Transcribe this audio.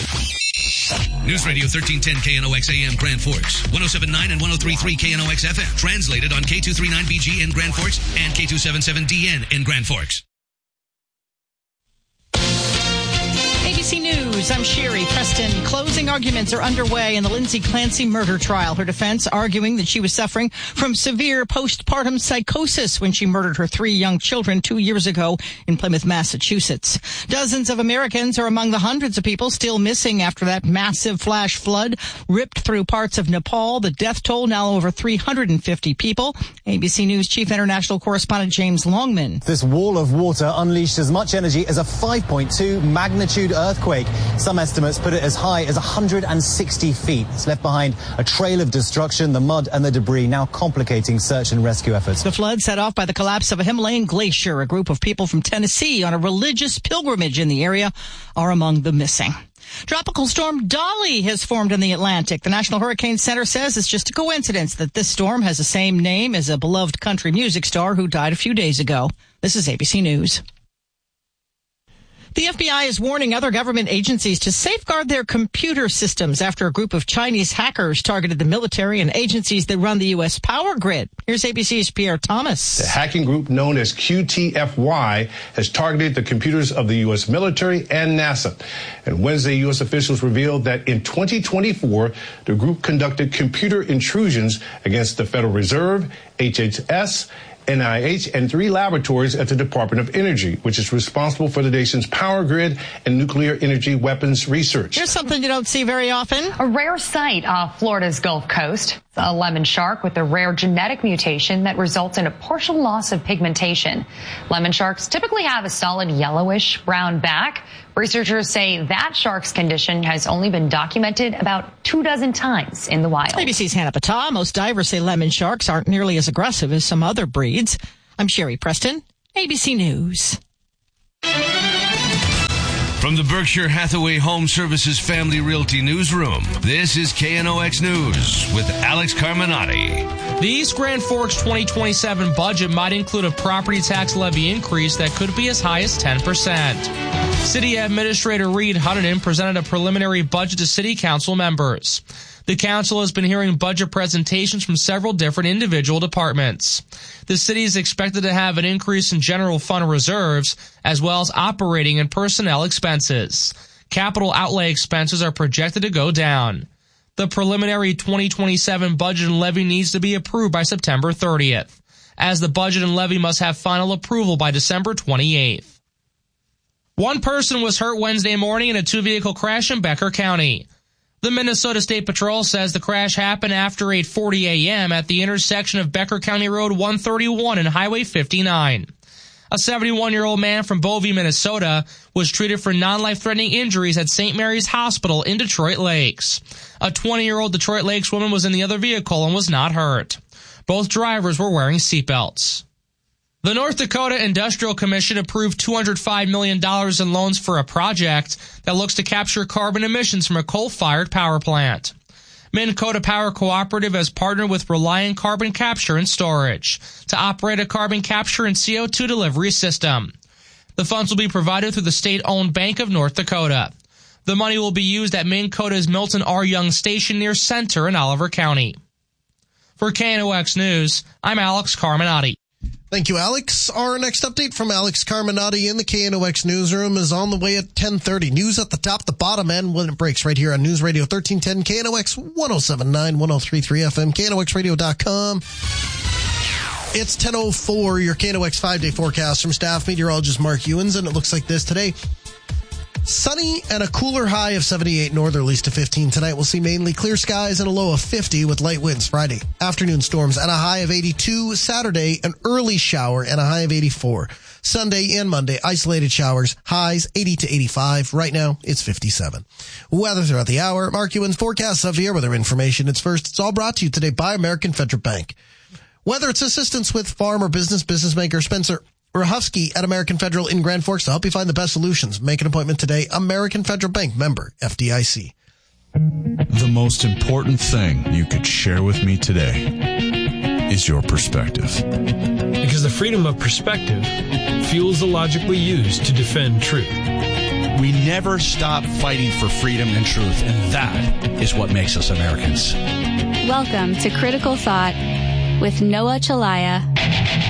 News Radio 1310 KNOX AM Grand Forks, 107.9 and 103.3 KNOX FM. Translated on K239BG in Grand Forks and K277DN in Grand Forks. ABC News, I'm Sherry Preston. Closing arguments are underway in the Lindsay Clancy murder trial. Her defense arguing that she was suffering from severe postpartum psychosis when she murdered her 3 young children 2 years ago in Plymouth, Massachusetts. Dozens of Americans are among the hundreds of people still missing after that massive flash flood ripped through parts of Nepal. The death toll now over 350 people. ABC News Chief International Correspondent James Longman. This wall of water unleashed as much energy as a 5.2 magnitude earthquake. Some estimates put it as high as 160 feet. It's left behind a trail of destruction, the mud and the debris now complicating search and rescue efforts. The flood set off by the collapse of a Himalayan glacier. A group of people from Tennessee on a religious pilgrimage in the area are among the missing. Tropical storm Dolly has formed in the Atlantic. The National Hurricane Center says it's just a coincidence that this storm has the same name as a beloved country music star who died a few days ago. This is ABC News. The FBI is warning other government agencies to safeguard their computer systems after a group of Chinese hackers targeted the military and agencies that run the U.S. power grid. Here's ABC's Pierre Thomas. The hacking group known as QTFY has targeted the computers of the U.S. military and NASA. And Wednesday, U.S. officials revealed that in 2024, the group conducted computer intrusions against the Federal Reserve, HHS, NIH, and 3 laboratories at the Department of Energy, which is responsible for the nation's power grid and nuclear energy weapons research. Here's something you don't see very often. A rare sight off Florida's Gulf Coast. A lemon shark with a rare genetic mutation that results in a partial loss of pigmentation. Lemon sharks typically have a solid yellowish brown back. Researchers say that shark's condition has only been documented about 24 times in the wild. ABC's Hannah Patah. Most divers say lemon sharks aren't nearly as aggressive as some other breeds. I'm Sherry Preston, ABC News. From the Berkshire Hathaway Home Services Family Realty Newsroom, this is KNOX News with Alex Carminati. The East Grand Forks 2027 budget might include a property tax levy increase that could be as high as 10%. City Administrator Reed Huntington presented a preliminary budget to City Council members. The council has been hearing budget presentations from several different individual departments. The city is expected to have an increase in general fund reserves, as well as operating and personnel expenses. Capital outlay expenses are projected to go down. The preliminary 2027 budget and levy needs to be approved by September 30th, as the budget and levy must have final approval by December 28th. One person was hurt Wednesday morning in a 2-vehicle crash in Becker County. The Minnesota State Patrol says the crash happened after 8:40 a.m. at the intersection of Becker County Road 131 and Highway 59. A 71-year-old man from Bovey, Minnesota, was treated for non-life-threatening injuries at St. Mary's Hospital in Detroit Lakes. A 20-year-old Detroit Lakes woman was in the other vehicle and was not hurt. Both drivers were wearing seatbelts. The North Dakota Industrial Commission approved $205 million in loans for a project that looks to capture carbon emissions from a coal-fired power plant. Minn Kota Power Cooperative has partnered with Reliant Carbon Capture and Storage to operate a carbon capture and CO2 delivery system. The funds will be provided through the state-owned Bank of North Dakota. The money will be used at Minn Kota's Milton R. Young Station near Center in Oliver County. For KNOX News, I'm Alex Carminati. Thank you, Alex. Our next update from Alex Carminati in the KNOX newsroom is on the way at 10:30. News at the top, the bottom, and when it breaks right here on News Radio 1310, KNOX 107.9, 103.3 FM, KNOXradio.com. It's 10:04, your KNOX 5-day forecast from staff meteorologist Mark Ewens, and it looks like this today. Sunny and a cooler high of 78, northerlies to 15. Tonight we'll see mainly clear skies and a low of 50 with light winds. Friday, afternoon storms and a high of 82. Saturday, an early shower and a high of 84. Sunday and Monday, isolated showers, highs 80 to 85. Right now, it's 57. Weather throughout the hour. Mark Ewens forecast severe weather information. It's all brought to you today by American Federal Bank. Whether it's assistance with farm or business maker Spencer Rahufsky at American Federal in Grand Forks to help you find the best solutions. Make an appointment today. American Federal Bank, member FDIC. The most important thing you could share with me today is your perspective. Because the freedom of perspective fuels the logic we use to defend truth. We never stop fighting for freedom and truth, and that is what makes us Americans. Welcome to Critical Thought with Noah Chelliah.